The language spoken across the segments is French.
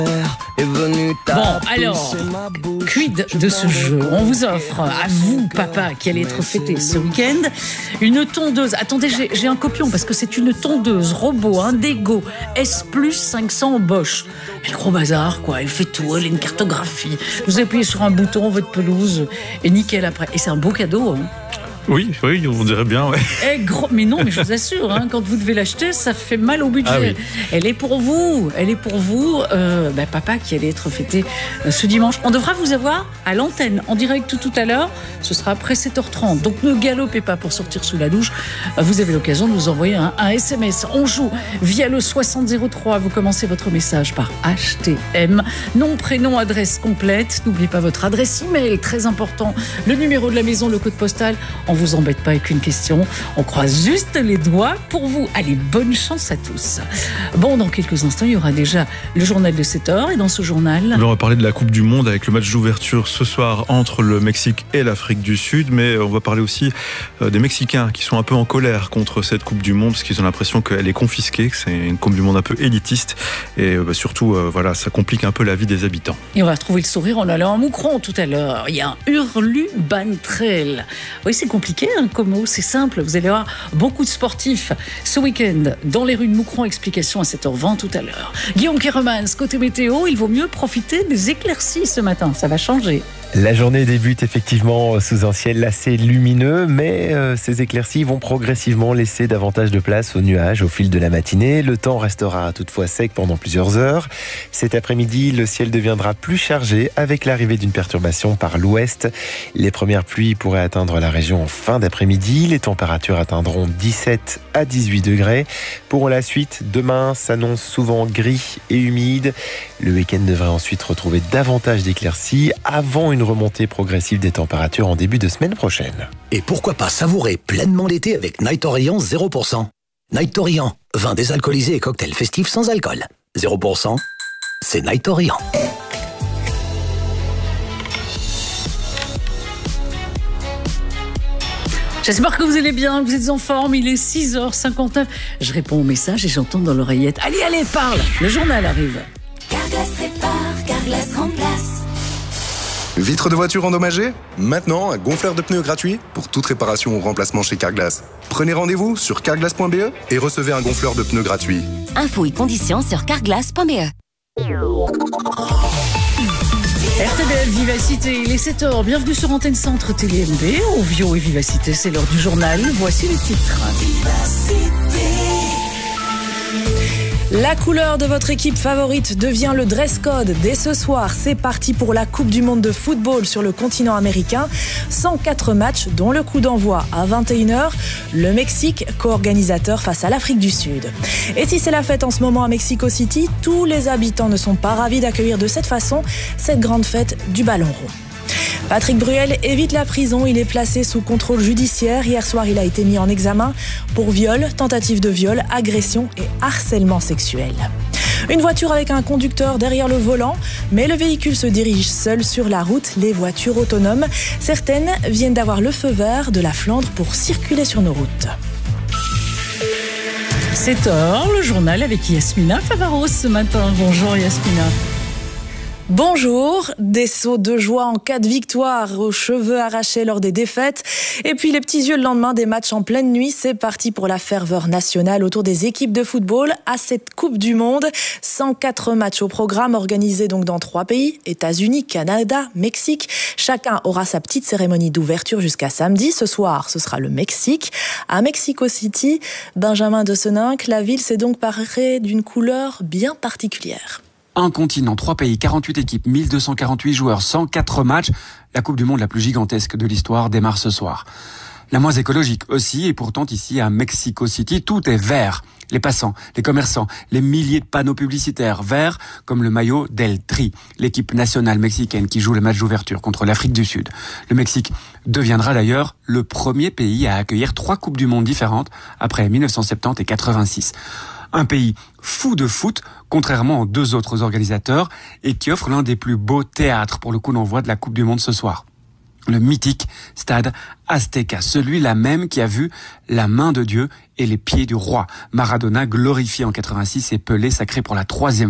Bon, alors, quid de ce jeu? On vous offre, à vous, papa, qui allez être fêté ce week-end, une tondeuse. Attendez, j'ai un copion, parce que c'est une tondeuse robot Indego S Plus 500 Bosch. Elle gros bazar, quoi. Elle fait tout, elle a une cartographie. Vous appuyez sur un bouton, votre pelouse est nickel après. Et c'est un beau cadeau, hein. Oui, on dirait bien, ouais. Mais non, mais je vous assure, hein, quand vous devez l'acheter, ça fait mal au budget. Ah oui. Elle est pour vous, papa qui allait être fêté ce dimanche. On devra vous avoir à l'antenne, en direct tout à l'heure. Ce sera après 7h30. Donc ne galopez pas pour sortir sous la douche. Vous avez l'occasion de nous envoyer un SMS. On joue via le 6003. Vous commencez votre message par HTM. Nom, prénom, adresse complète. N'oubliez pas votre adresse email, très important. Le numéro de la maison, le code postal. On vous embête pas avec une question, on croise juste les doigts pour vous. Allez, bonne chance à tous. Bon, dans quelques instants, il y aura déjà le journal de 7h et dans ce journal... On va parler de la Coupe du Monde avec le match d'ouverture ce soir entre le Mexique et l'Afrique du Sud, mais on va parler aussi des Mexicains qui sont un peu en colère contre cette Coupe du Monde parce qu'ils ont l'impression qu'elle est confisquée, que c'est une Coupe du Monde un peu élitiste et surtout, ça complique un peu la vie des habitants. Et on va retrouver le sourire en allant à Moucron tout à l'heure. Il y a un Hurluban Trail. Oui, c'est compliqué, hein, comme mot, c'est simple. Vous allez avoir beaucoup de sportifs ce week-end dans les rues de Moucron. Explication à 7h20 tout à l'heure. Guillaume Keremans, côté météo, il vaut mieux profiter des éclaircies ce matin. Ça va changer. La journée débute effectivement sous un ciel assez lumineux, mais ces éclaircies vont progressivement laisser davantage de place aux nuages au fil de la matinée. Le temps restera toutefois sec pendant plusieurs heures. Cet après-midi, le ciel deviendra plus chargé avec l'arrivée d'une perturbation par l'ouest. Les premières pluies pourraient atteindre la région en fin d'après-midi. Les températures atteindront 17 à 18 degrés. Pour la suite, demain s'annonce souvent gris et humide. Le week-end devrait ensuite retrouver davantage d'éclaircies avant une remontée progressive des températures en début de semaine prochaine. Et pourquoi pas savourer pleinement l'été avec Night Orient 0%. Night Orient, vin désalcoolisé et cocktail festif sans alcool. 0%, c'est Night Orient. J'espère que vous allez bien, que vous êtes en forme. Il est 6h59. Je réponds au message et j'entends dans l'oreillette. Allez, parle. Le journal arrive. Carglass répare, Carglass remplace. Vitres de voiture endommagées? Maintenant, un gonfleur de pneus gratuit pour toute réparation ou remplacement chez Carglass. Prenez rendez-vous sur carglass.be et recevez un gonfleur de pneus gratuit. Infos et conditions sur carglass.be. RTBF Vivacité, il est 7h. Bienvenue sur Antenne Centre TLMB. Ovio et Vivacité, c'est l'heure du journal. Voici les titres. La couleur de votre équipe favorite devient le dress code. Dès ce soir, c'est parti pour la Coupe du Monde de football sur le continent américain. 104 matchs, dont le coup d'envoi à 21h. Le Mexique, co-organisateur face à l'Afrique du Sud. Et si c'est la fête en ce moment à Mexico City, tous les habitants ne sont pas ravis d'accueillir de cette façon cette grande fête du ballon rond. Patrick Bruel évite la prison, il est placé sous contrôle judiciaire. Hier soir, il a été mis en examen pour viol, tentative de viol, agression et harcèlement sexuel. Une voiture avec un conducteur derrière le volant, mais le véhicule se dirige seul sur la route. Les voitures autonomes, certaines viennent d'avoir le feu vert de la Flandre pour circuler sur nos routes. 7h, le journal avec Yasmina Favaros ce matin. Bonjour Yasmina. Bonjour, des sauts de joie en cas de victoire, aux cheveux arrachés lors des défaites, et puis les petits yeux le lendemain des matchs en pleine nuit. C'est parti pour la ferveur nationale autour des équipes de football à cette Coupe du Monde. 104 matchs au programme, organisés donc dans 3 pays, États-Unis, Canada, Mexique. Chacun aura sa petite cérémonie d'ouverture jusqu'à samedi. Ce soir, ce sera le Mexique. À Mexico City, Benjamin de Seninck, la ville s'est donc parée d'une couleur bien particulière. Un continent, 3 pays, 48 équipes, 1248 joueurs, 104 matchs. La Coupe du Monde la plus gigantesque de l'histoire démarre ce soir. La moins écologique aussi, et pourtant ici à Mexico City, tout est vert. Les passants, les commerçants, les milliers de panneaux publicitaires verts, comme le maillot d'El Tri, l'équipe nationale mexicaine qui joue le match d'ouverture contre l'Afrique du Sud. Le Mexique deviendra d'ailleurs le premier pays à accueillir 3 Coupes du Monde différentes après 1970 et 86. Un pays fou de foot, contrairement aux 2 autres organisateurs, et qui offre l'un des plus beaux théâtres pour le coup d'envoi de la Coupe du Monde ce soir. Le mythique stade Azteca, celui-là même qui a vu la main de Dieu et les pieds du roi. Maradona glorifié en 86 et Pelé sacré pour la 3e fois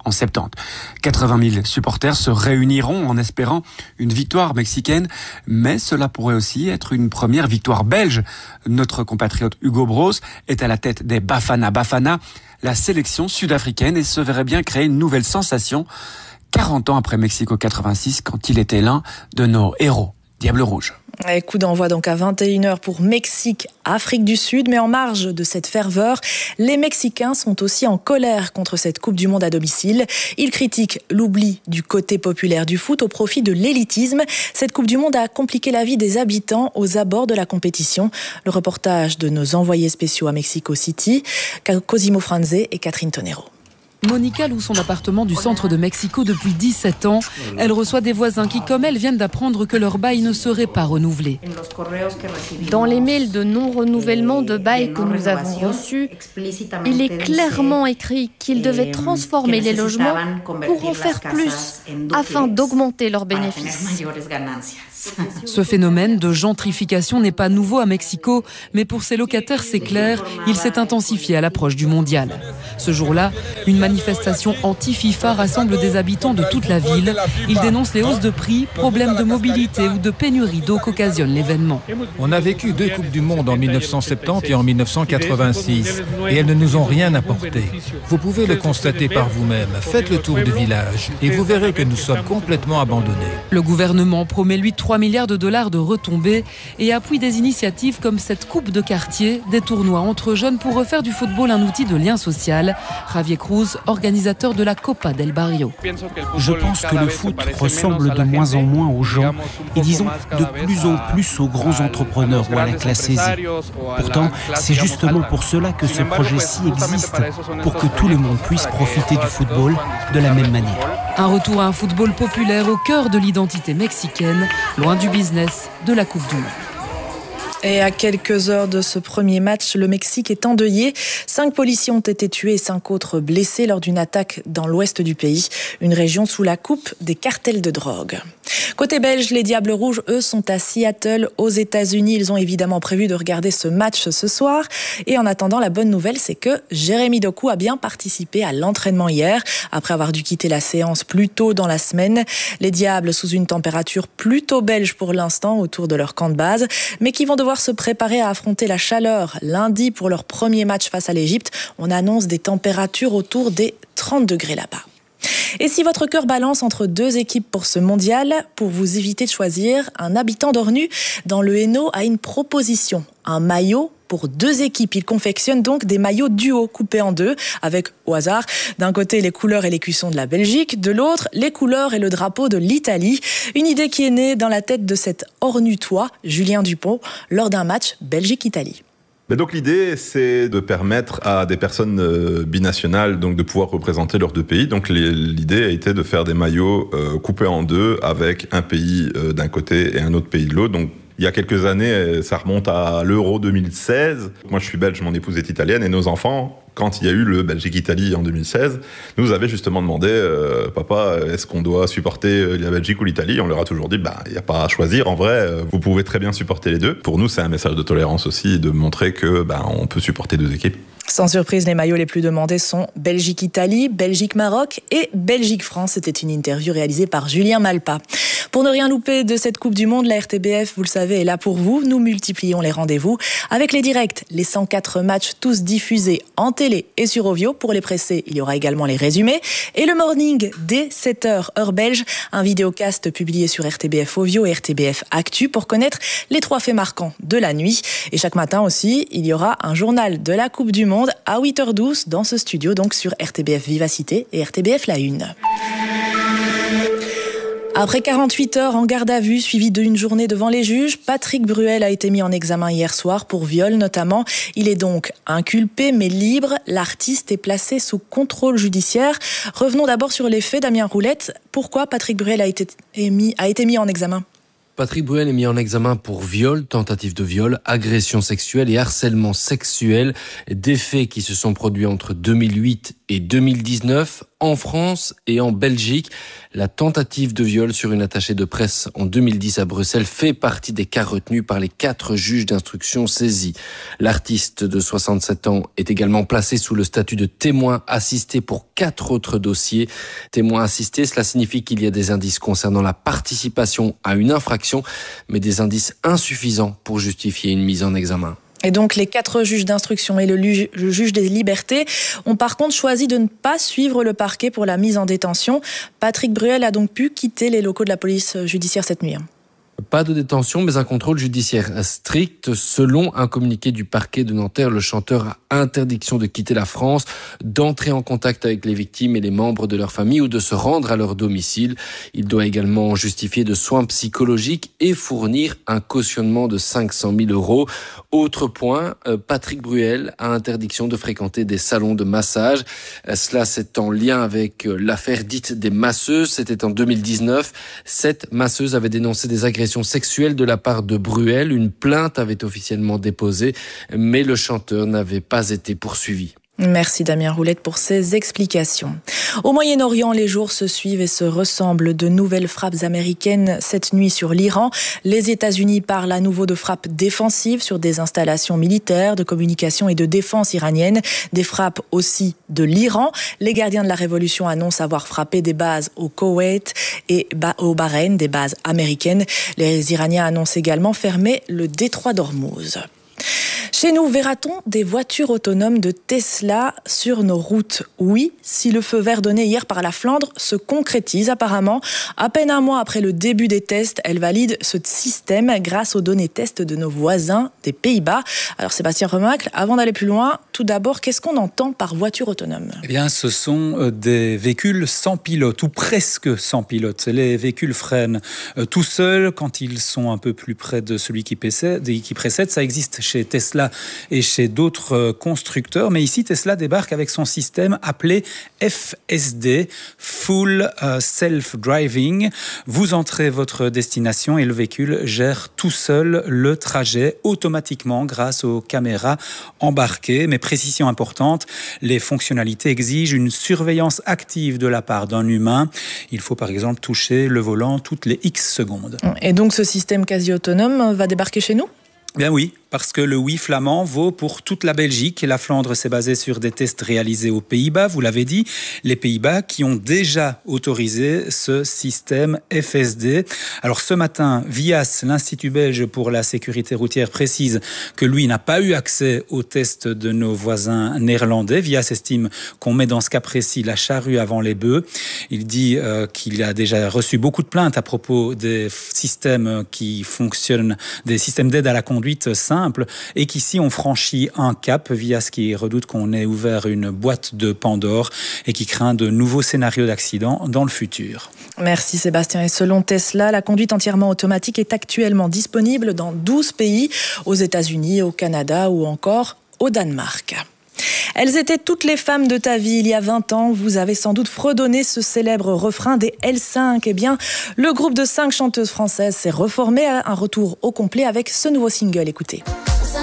en 70. 80 000 supporters se réuniront en espérant une victoire mexicaine, mais cela pourrait aussi être une première victoire belge. Notre compatriote Hugo Broos est à la tête des Bafana Bafana, la sélection sud-africaine, et se verrait bien créer une nouvelle sensation 40 ans après Mexico 86, quand il était l'un de nos héros. Diable Rouge. Et coup d'envoi donc à 21h pour Mexique-Afrique du Sud. Mais en marge de cette ferveur, les Mexicains sont aussi en colère contre cette Coupe du Monde à domicile. Ils critiquent l'oubli du côté populaire du foot au profit de l'élitisme. Cette Coupe du Monde a compliqué la vie des habitants aux abords de la compétition. Le reportage de nos envoyés spéciaux à Mexico City, Cosimo Franze et Catherine Tonero. Monica loue son appartement du centre de Mexico depuis 17 ans. Elle reçoit des voisins qui, comme elle, viennent d'apprendre que leur bail ne serait pas renouvelé. Dans les mails de non-renouvellement de bail que nous avons reçus, il est clairement écrit qu'ils devaient transformer les logements pour en faire plus, afin d'augmenter leurs bénéfices. Ce phénomène de gentrification n'est pas nouveau à Mexico, mais pour ses locataires, c'est clair, il s'est intensifié à l'approche du mondial. Ce jour-là, une manifestation anti-FIFA rassemble des habitants de toute la ville. Ils dénoncent les hausses de prix, problèmes de mobilité ou de pénurie d'eau qu'occasionne l'événement. On a vécu 2 Coupes du Monde en 1970 et en 1986, et elles ne nous ont rien apporté. Vous pouvez le constater par vous-même. Faites le tour du village et vous verrez que nous sommes complètement abandonnés. Le gouvernement promet lui 3 milliards de dollars de retombées et appuie des initiatives comme cette coupe de quartier, des tournois entre jeunes pour refaire du football un outil de lien social. Javier Cruz, organisateur de la Copa del Barrio. Je pense que le foot ressemble de moins en moins aux gens et disons de plus en plus aux grands entrepreneurs ou à la classe aisée. Pourtant, c'est justement pour cela que ce projet-ci existe, pour que tout le monde puisse profiter du football de la même manière. Un retour à un football populaire au cœur de l'identité mexicaine, loin du business de la Coupe du Monde. Et à quelques heures de ce premier match, le Mexique est endeuillé. 5 policiers ont été tués et 5 autres blessés lors d'une attaque dans l'ouest du pays, une région sous la coupe des cartels de drogue. Côté belge, les Diables Rouges, eux, sont à Seattle, aux États-Unis. Ils ont évidemment prévu de regarder ce match ce soir. Et en attendant, la bonne nouvelle, c'est que Jérémy Doku a bien participé à l'entraînement hier, après avoir dû quitter la séance plus tôt dans la semaine. Les Diables, sous une température plutôt belge pour l'instant, autour de leur camp de base, mais qui vont devoir se préparer à affronter la chaleur lundi pour leur premier match face à l'Égypte. On annonce des températures autour des 30 degrés là-bas. Et si votre cœur balance entre 2 équipes pour ce mondial, pour vous éviter de choisir, un habitant d'Ornu dans le Hainaut a une proposition. Un maillot pour 2 équipes. Il confectionne donc des maillots duo coupés en 2 avec, au hasard, d'un côté les couleurs et l'écusson de la Belgique, de l'autre les couleurs et le drapeau de l'Italie. Une idée qui est née dans la tête de cet Ornutois, Julien Dupont, lors d'un match Belgique-Italie. Mais donc l'idée, c'est de permettre à des personnes binationales donc de pouvoir représenter leurs 2 pays. Donc l'idée a été de faire des maillots coupés en 2 avec un pays d'un côté et un autre pays de l'autre. Donc il y a quelques années, ça remonte à l'Euro 2016. Moi, je suis belge, mon épouse est italienne et nos enfants, quand il y a eu le Belgique-Italie en 2016, nous avaient justement demandé papa, est-ce qu'on doit supporter la Belgique ou l'Italie? On leur a toujours dit il n'y a pas à choisir. En vrai, vous pouvez très bien supporter les 2. Pour nous, c'est un message de tolérance aussi, de montrer que on peut supporter 2 équipes. Sans surprise, les maillots les plus demandés sont Belgique-Italie, Belgique-Maroc et Belgique-France. C'était une interview réalisée par Julien Malpa. Pour ne rien louper de cette Coupe du Monde, la RTBF, vous le savez, est là pour vous. Nous multiplions les rendez-vous avec les directs, les 104 matchs tous diffusés en télé et sur Ovio. Pour les pressés, il y aura également les résumés. Et le morning dès 7h, heure belge, un vidéocast publié sur RTBF Ovio et RTBF Actu pour connaître les 3 faits marquants de la nuit. Et chaque matin aussi, il y aura un journal de la Coupe du Monde à 8h12 dans ce studio, donc sur RTBF Vivacité et RTBF La Une. Après 48 heures en garde à vue, suivi d'une journée devant les juges, Patrick Bruel a été mis en examen hier soir pour viol notamment. Il est donc inculpé mais libre. L'artiste est placé sous contrôle judiciaire. Revenons d'abord sur les faits, Damien Roulette. Pourquoi Patrick Bruel a été mis en examen ? Patrick Bruel est mis en examen pour viol, tentative de viol, agression sexuelle et harcèlement sexuel. Des faits qui se sont produits entre 2008 et 2019, en France et en Belgique. La tentative de viol sur une attachée de presse en 2010 à Bruxelles fait partie des cas retenus par les 4 juges d'instruction saisis. L'artiste de 67 ans est également placé sous le statut de témoin assisté pour 4 autres dossiers. Témoin assisté, cela signifie qu'il y a des indices concernant la participation à une infraction, mais des indices insuffisants pour justifier une mise en examen. Et donc les 4 juges d'instruction et le juge des libertés ont par contre choisi de ne pas suivre le parquet pour la mise en détention. Patrick Bruel a donc pu quitter les locaux de la police judiciaire cette nuit. Pas de détention, mais un contrôle judiciaire strict. Selon un communiqué du parquet de Nanterre, le chanteur a interdiction de quitter la France, d'entrer en contact avec les victimes et les membres de leur famille ou de se rendre à leur domicile. Il doit également justifier de soins psychologiques et fournir un cautionnement de 500 000 €. Autre point, Patrick Bruel a interdiction de fréquenter des salons de massage. Cela, c'est en lien avec l'affaire dite des masseuses. C'était en 2019. 7 masseuses avaient dénoncé des agressions sexuelle de la part de Bruel. Une plainte avait officiellement déposée, mais le chanteur n'avait pas été poursuivi. Merci Damien Roulette pour ces explications. Au Moyen-Orient, les jours se suivent et se ressemblent. De nouvelles frappes américaines cette nuit sur l'Iran. Les États-Unis parlent à nouveau de frappes défensives sur des installations militaires, de communication et de défense iraniennes. Des frappes aussi de l'Iran. Les gardiens de la révolution annoncent avoir frappé des bases au Koweït et au Bahreïn, des bases américaines. Les Iraniens annoncent également fermer le détroit d'Ormuz. Chez nous, verra-t-on des voitures autonomes de Tesla sur nos routes? Oui, si le feu vert donné hier par la Flandre se concrétise apparemment. À peine un mois après le début des tests, elle valide ce système grâce aux données tests de nos voisins des Pays-Bas. Alors Sébastien Remacle, avant d'aller plus loin, tout d'abord, qu'est-ce qu'on entend par voiture autonome? Eh bien, ce sont des véhicules sans pilote ou presque sans pilote. Les véhicules freinent tout seuls quand ils sont un peu plus près de celui qui précède. Ça existe chez Tesla et chez d'autres constructeurs. Mais ici, Tesla débarque avec son système appelé FSD, Full Self-Driving. Vous entrez votre destination et le véhicule gère tout seul le trajet automatiquement grâce aux caméras embarquées. Mais précision importante, les fonctionnalités exigent une surveillance active de la part d'un humain. Il faut par exemple toucher le volant toutes les X secondes. Et donc ce système quasi autonome va débarquer chez nous ? Bien oui, parce que le oui flamand vaut pour toute la Belgique. La Flandre s'est basée sur des tests réalisés aux Pays-Bas, vous l'avez dit. Les Pays-Bas qui ont déjà autorisé ce système FSD. Alors ce matin, VIAS, l'Institut belge pour la sécurité routière, précise que lui n'a pas eu accès aux tests de nos voisins néerlandais. VIAS estime qu'on met dans ce cas précis la charrue avant les bœufs. Il dit qu'il a déjà reçu beaucoup de plaintes à propos des systèmes qui fonctionnent, des systèmes d'aide à la conduite simple, et qu'ici on franchit un cap via ce qui redoute qu'on ait ouvert une boîte de Pandore et qui craint de nouveaux scénarios d'accidents dans le futur. Merci Sébastien. Et selon Tesla, la conduite entièrement automatique est actuellement disponible dans 12 pays, aux États-Unis, au Canada ou encore au Danemark. Elles étaient toutes les femmes de ta vie il y a 20 ans. Vous avez sans doute fredonné ce célèbre refrain des L5. Eh bien, le groupe de 5 chanteuses françaises s'est reformé à un retour au complet avec ce nouveau single. Écoutez.